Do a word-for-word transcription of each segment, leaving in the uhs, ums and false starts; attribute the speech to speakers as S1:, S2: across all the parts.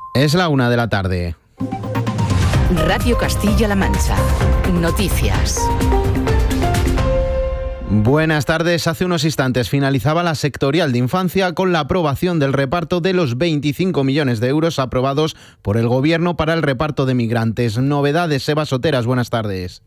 S1: Es la una de la tarde.
S2: Radio Castilla-La Mancha. Noticias.
S1: Buenas tardes. Hace unos instantes finalizaba la sectorial de infancia con la aprobación del reparto de los veinticinco millones de euros aprobados por el Gobierno para el reparto de migrantes. Novedades, Eva Soteras, buenas tardes.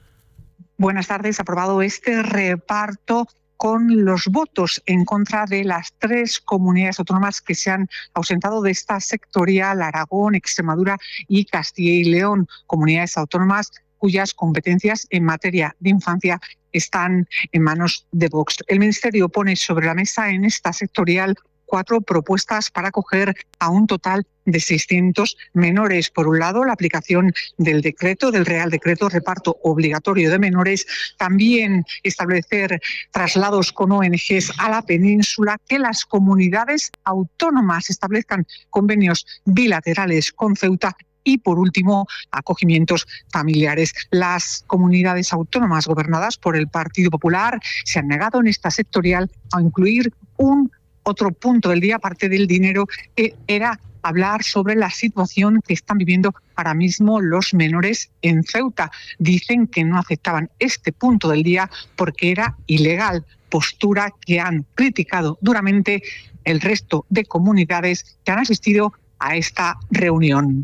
S3: Buenas tardes. Aprobado este reparto con los votos en contra de las tres comunidades autónomas que se han ausentado de esta sectorial: Aragón, Extremadura y Castilla y León, comunidades autónomas cuyas competencias en materia de infancia están en manos de Vox. El Ministerio pone sobre la mesa en esta sectorial cuatro propuestas para acoger a un total de seiscientos menores. Por un lado, la aplicación del decreto, del Real Decreto Reparto Obligatorio de Menores, también establecer traslados con O N Ges a la península, que las comunidades autónomas establezcan convenios bilaterales con Ceuta y, por último, acogimientos familiares. Las comunidades autónomas gobernadas por el Partido Popular se han negado en esta sectorial a incluir un otro punto del día, aparte del dinero, que era hablar sobre la situación que están viviendo ahora mismo los menores en Ceuta. Dicen que no aceptaban este punto del día porque era ilegal, postura que han criticado duramente el resto de comunidades que han asistido a esta reunión.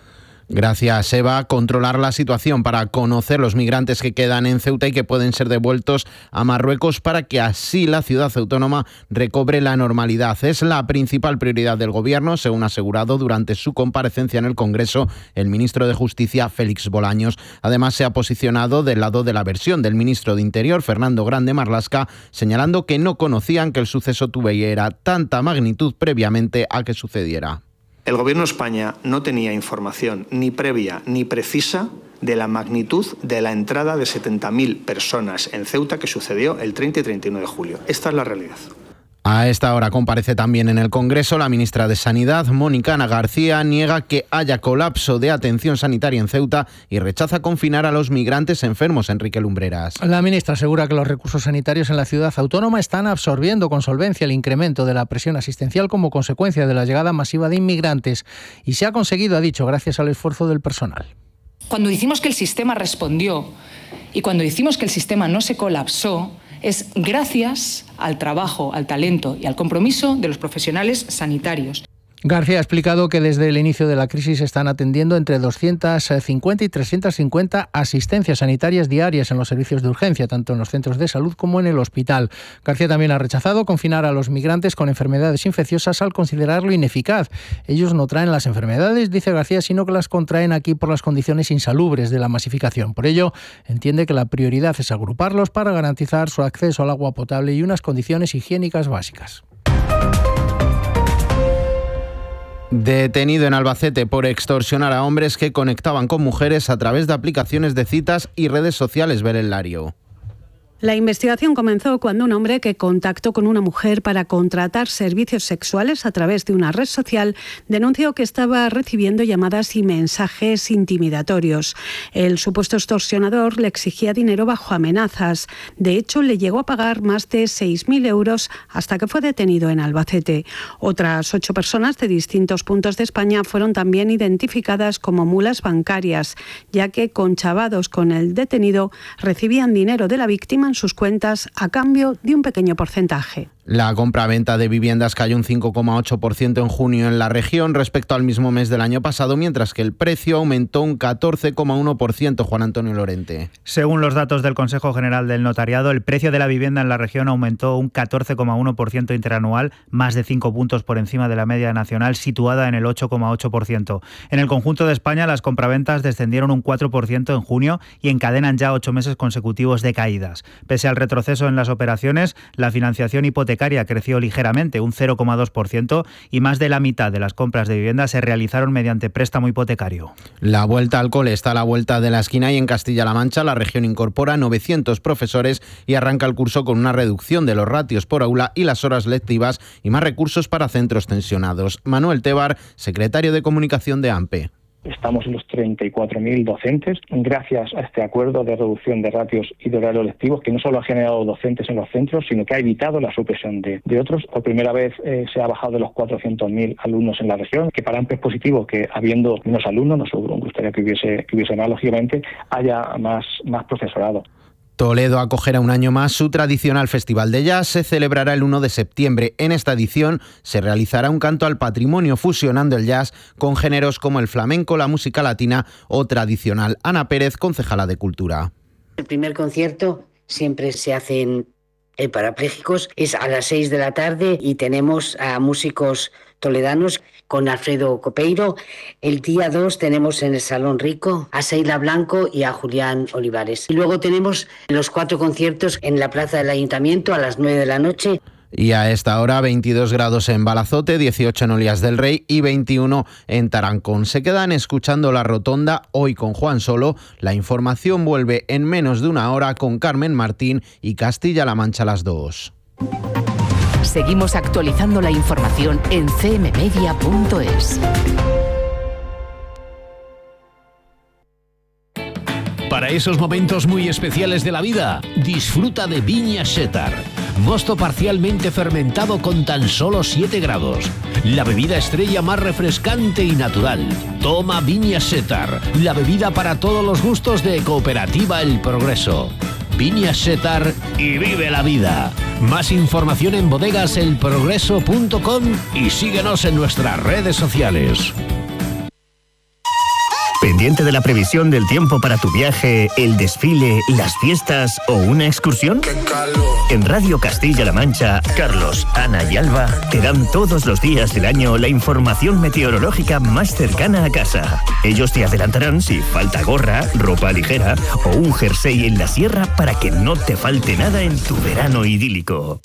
S1: Gracias, Eva. Controlar la situación para conocer los migrantes que quedan en Ceuta y que pueden ser devueltos a Marruecos para que así la ciudad autónoma recobre la normalidad. Es la principal prioridad del Gobierno, según ha asegurado durante su comparecencia en el Congreso el ministro de Justicia, Félix Bolaños. Además, se ha posicionado del lado de la versión del ministro de Interior, Fernando Grande Marlaska, señalando que no conocían que el suceso tuviera tanta magnitud previamente a que sucediera.
S4: El Gobierno de España no tenía información ni previa ni precisa de la magnitud de la entrada de setenta mil personas en Ceuta que sucedió el treinta y treinta y uno de julio. Esta es la realidad.
S1: A esta hora comparece también en el Congreso la ministra de Sanidad, Mónica Ana García. Niega que haya colapso de atención sanitaria en Ceuta y rechaza confinar a los migrantes enfermos. Enrique Lumbreras.
S5: La ministra asegura que los recursos sanitarios en la ciudad autónoma están absorbiendo con solvencia el incremento de la presión asistencial como consecuencia de la llegada masiva de inmigrantes. Y se ha conseguido, ha dicho, gracias al esfuerzo del personal.
S6: Cuando decimos que el sistema respondió y cuando decimos que el sistema no se colapsó, es gracias al trabajo, al talento y al compromiso de los profesionales sanitarios.
S5: García ha explicado que desde el inicio de la crisis están atendiendo entre doscientas cincuenta y trescientas cincuenta asistencias sanitarias diarias en los servicios de urgencia, tanto en los centros de salud como en el hospital. García también ha rechazado confinar a los migrantes con enfermedades infecciosas al considerarlo ineficaz. Ellos no traen las enfermedades, dice García, sino que las contraen aquí por las condiciones insalubres de la masificación. Por ello, entiende que la prioridad es agruparlos para garantizar su acceso al agua potable y unas condiciones higiénicas básicas.
S1: Detenido en Albacete por extorsionar a hombres que conectaban con mujeres a través de aplicaciones de citas y redes sociales. Belén Lario.
S7: La investigación comenzó cuando un hombre que contactó con una mujer para contratar servicios sexuales a través de una red social denunció que estaba recibiendo llamadas y mensajes intimidatorios. El supuesto extorsionador le exigía dinero bajo amenazas. De hecho, le llegó a pagar más de seis mil euros hasta que fue detenido en Albacete. Otras ocho personas de distintos puntos de España fueron también identificadas como mulas bancarias, ya que conchavados con el detenido recibían dinero de la víctima en sus cuentas a cambio de un pequeño porcentaje.
S1: La compraventa de viviendas cayó un cinco coma ocho por ciento en junio en la región respecto al mismo mes del año pasado, mientras que el precio aumentó un catorce coma uno por ciento. Juan Antonio Lorente.
S8: Según los datos del Consejo General del Notariado, el precio de la vivienda en la región aumentó un catorce coma uno por ciento interanual, más de cinco puntos por encima de la media nacional, situada en el ocho coma ocho por ciento. En el conjunto de España, las compraventas descendieron un cuatro por ciento en junio y encadenan ya ocho meses consecutivos de caídas. Pese al retroceso en las operaciones, la financiación hipotecaria creció ligeramente, un cero coma dos por ciento, y más de la mitad de las compras de vivienda se realizaron mediante préstamo hipotecario.
S1: La vuelta al cole está a la vuelta de la esquina y en Castilla-La Mancha la región incorpora novecientos profesores y arranca el curso con una reducción de los ratios por aula y las horas lectivas y más recursos para centros tensionados. Manuel Tebar, secretario de Comunicación de AMPE.
S9: estamos en los treinta y cuatro mil docentes, gracias a este acuerdo de reducción de ratios y de horarios lectivos, que no solo ha generado docentes en los centros, sino que ha evitado la supresión de, de otros. Por primera vez eh, se ha bajado de los cuatrocientos mil alumnos en la región, que para AMPE es positivo que habiendo menos alumnos, nos gustaría que hubiese, que hubiese más, lógicamente, haya más, más profesorado.
S1: Toledo acogerá un año más su tradicional Festival de Jazz. Se celebrará el uno de septiembre. En esta edición se realizará un canto al patrimonio fusionando el jazz con géneros como el flamenco, la música latina o tradicional. Ana Pérez, concejala de Cultura.
S10: El primer concierto siempre se hace en eh, parapléjicos, es a las seis de la tarde y tenemos a músicos toledanos con Alfredo Copeiro. El día dos tenemos en el Salón Rico a Seila Blanco y a Julián Olivares. Y luego tenemos los cuatro conciertos en la Plaza del Ayuntamiento a las nueve de la noche.
S1: Y a esta hora veintidós grados en Balazote, dieciocho en Olías del Rey y veintiuno en Tarancón. Se quedan escuchando La Rotonda hoy con Juan Solo. La información vuelve en menos de una hora con Carmen Martín y Castilla-La Mancha a las dos.
S2: Seguimos actualizando la información en c m media punto es.
S11: Para esos momentos muy especiales de la vida, disfruta de Viña Setar. Mosto parcialmente fermentado con tan solo siete grados. La bebida estrella más refrescante y natural. Toma Viña Setar, la bebida para todos los gustos de Cooperativa El Progreso. Viña Setar y vive la vida. Más información en bodegas el progreso punto com y síguenos en nuestras redes sociales.
S12: ¿Pendiente de la previsión del tiempo para tu viaje, el desfile, las fiestas o una excursión? En Radio Castilla-La Mancha, Carlos, Ana y Alba te dan todos los días del año la información meteorológica más cercana a casa. Ellos te adelantarán si falta gorra, ropa ligera o un jersey en la sierra para que no te falte nada en tu verano idílico.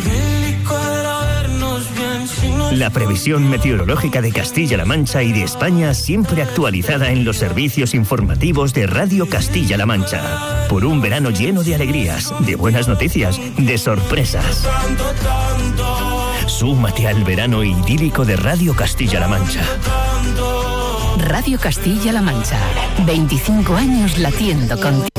S12: La previsión meteorológica de Castilla-La Mancha y de España siempre actualizada en los servicios informativos de Radio Castilla-La Mancha. Por un verano lleno de alegrías, de buenas noticias, de sorpresas. Súmate al verano idílico de Radio Castilla-La Mancha.
S2: Radio Castilla-La Mancha. veinticinco años latiendo contigo.